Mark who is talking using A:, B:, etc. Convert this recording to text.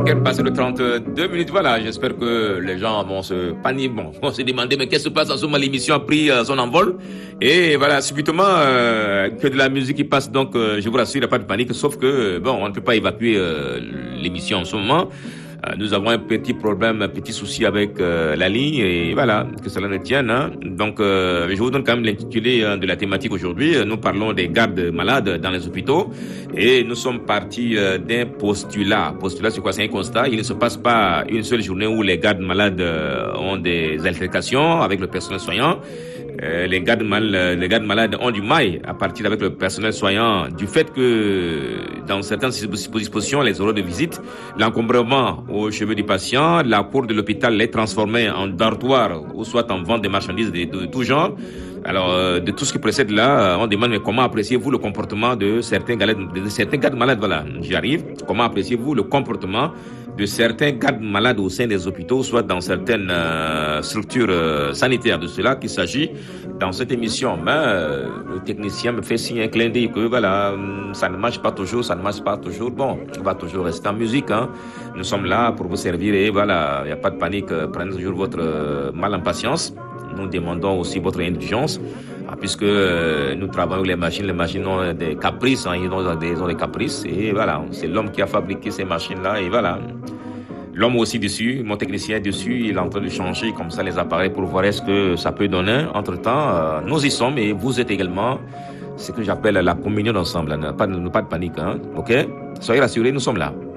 A: Qu'elle passe le 32 minutes, voilà. J'espère que les gens vont se paniquer, vont se demander, mais qu'est-ce qui se passe en ce moment? L'émission a pris son envol. Et voilà, subitement, que de la musique qui passe. Donc, je vous rassure, il n'y a pas de panique, sauf que, on ne peut pas évacuer l'émission en ce moment. Nous avons un petit problème, un petit souci avec la ligne et voilà, que cela ne tienne. Hein. Donc, je vous donne quand même l'intitulé de la thématique aujourd'hui. Nous parlons des gardes malades dans les hôpitaux et nous sommes partis d'un postulat. Postulat, c'est quoi? C'est un constat. Il ne se passe pas une seule journée où les gardes malades ont des altercations avec le personnel soignant. Les gardes malades ont du mal à partir avec le personnel soignant du fait que dans certaines dispositions, les horaires de visite, l'encombrement aux cheveux du patient, la cour de l'hôpital les transformer en dortoir ou soit en vente de marchandises de tout genre. Alors, de tout ce qui précède là, on demande mais comment appréciez-vous le comportement de certains gardes malades? Voilà, j'y arrive. Comment appréciez-vous le comportement de certains gardes malades au sein des hôpitaux, soit dans certaines structures sanitaires? De cela qu'il s'agit dans cette émission. Mais le technicien me fait signe un clin d'œil que voilà, ça ne marche pas toujours. Bon, on va toujours rester en musique. Hein. Nous sommes là pour vous servir et voilà, il n'y a pas de panique. Prenez toujours votre mal en patience. Nous demandons aussi votre indulgence, puisque nous travaillons avec les machines ont des caprices, hein, ils ont des caprices, et voilà, c'est l'homme qui a fabriqué ces machines-là, et voilà. L'homme aussi dessus, mon technicien est dessus, il est en train de changer comme ça les appareils pour voir est-ce que ça peut donner. Entre-temps, nous y sommes et vous êtes également, ce que j'appelle la communion ensemble, pas de panique, hein, ok? Soyez rassurés, nous sommes là.